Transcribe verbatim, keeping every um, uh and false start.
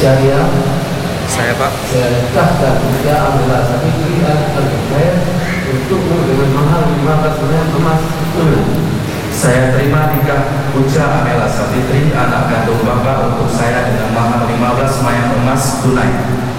syariah. Saya Pak. Saya nikahkan Tia Amela Sabitri Al-Zubair untukmu dengan mahal lima belas gram emas tunai. Saya terima nikah Uja Amela Sabitri, anak kandung Bapak, untuk saya dengan mahar lima belas mayang emas tunai.